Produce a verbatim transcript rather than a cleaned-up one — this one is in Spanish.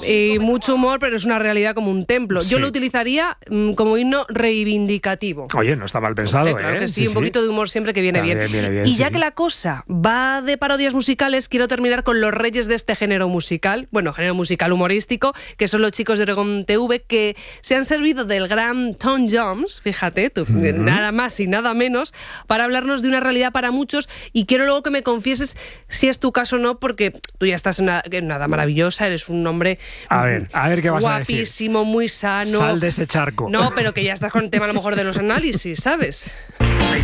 y mucho humor, pero es una realidad como un templo. Yo Sí. lo utilizaría mm, como himno reivindicativo. Oye, no está mal pensado, Eh, claro ¿eh? que sí, un poquito de humor siempre que viene Está bien. bien, viene bien, Y ya sí. que la cosa va de parodias musicales, quiero terminar con los reyes de este género musical, bueno, género musical humorístico, que son los chicos de Oregón T V, que se han servido del gran Tom Jones, fíjate tú, Uh-huh. nada más y nada menos, para hablarnos de una realidad para muchos, y quiero luego que me confieses si es tu caso o no, porque tú ya estás en una, en una edad maravillosa, eres un hombre A ver, a ver qué vas a decir. guapísimo, muy sano. Sal de ese charco. No, pero que ya estás con el tema a lo mejor de los análisis, ¿sabes?